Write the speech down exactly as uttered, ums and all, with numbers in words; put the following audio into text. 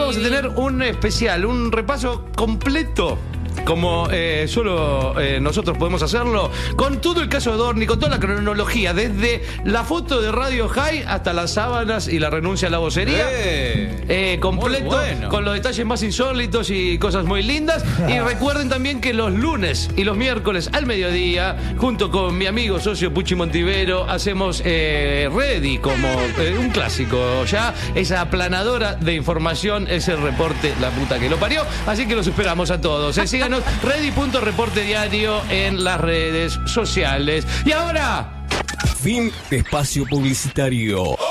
vamos a tener un especial, un repaso completo, como eh, solo eh, nosotros podemos hacerlo, con todo el caso de Dorni, con toda la cronología, desde la foto de Radio High hasta las sábanas y la renuncia a la vocería. Eh, eh, completo, bueno. con los detalles más insólitos y cosas muy lindas. Y recuerden también que los lunes y los miércoles al mediodía, junto con mi amigo socio Puchi Montivero, hacemos eh, Ready, como eh, un clásico ya, esa aplanadora de información, ese reporte, la puta que lo parió. Así que los esperamos a todos. Eh, síganos, ready punto reporte diario en las redes sociales. Y ahora, fin de espacio publicitario.